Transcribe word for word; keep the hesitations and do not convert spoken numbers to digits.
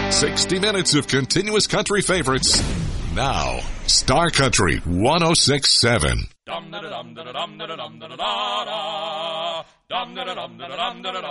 sixty minutes of continuous country favorites. Now, Star Country one oh six point seven.